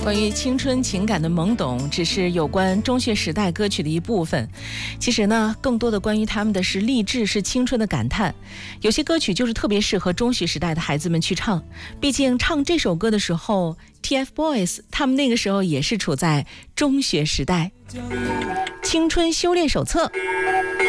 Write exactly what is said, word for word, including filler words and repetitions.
关于青春情感的懵懂，只是有关中学时代歌曲的一部分。其实呢，更多的关于他们的是励志，是青春的感叹。有些歌曲就是特别适合中学时代的孩子们去唱，毕竟唱这首歌的时候 T F Boys 他们那个时候也是处在中学时代。青春修炼手册